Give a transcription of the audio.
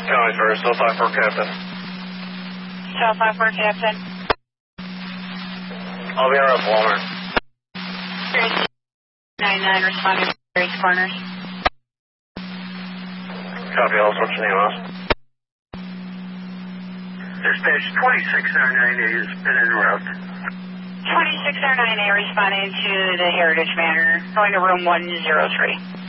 County first, South 54 Captain. South 54 Captain. I'll be around Walmart. 99 responding to Grace Corners. Copy, Alice, what's your name, Alice? Dispatch 26R9A has been en route. 26R9A responding to the Heritage Manor, going to room 103.